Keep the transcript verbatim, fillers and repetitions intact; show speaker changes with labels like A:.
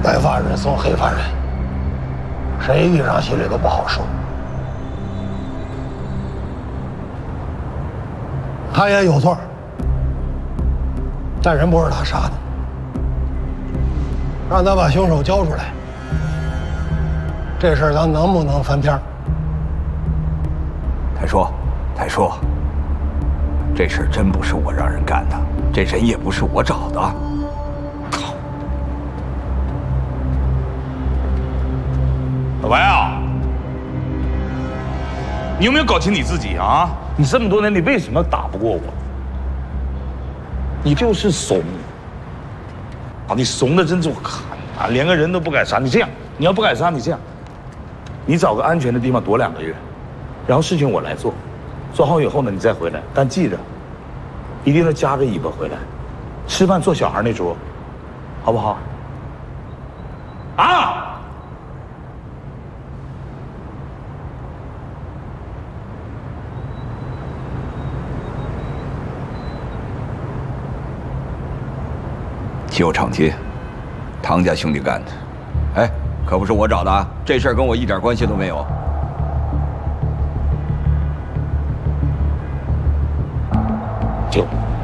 A: 白发人送黑发人，谁遇上心里都不好受。他也有错，但人不是他杀的，让他把凶手交出来。这事儿咱能不能翻篇？
B: 太叔，太叔，这事儿真不是我让人干的，这人也不是我找的。靠！
C: 老白啊，你有没有搞清你自己啊？你这么多年，你为什么打不过我？你就是怂啊！你怂的真是我看啊，连个人都不敢杀。你这样，你要不敢杀，你这样，你找个安全的地方躲两个月，然后事情我来做，做好以后呢，你再回来。但记着，一定要夹着尾巴回来，吃饭坐小孩那桌，好不好？啊！
B: 旧厂街，唐家兄弟干的，哎，可不是我找的啊！这事儿跟我一点关系都没有。
C: 就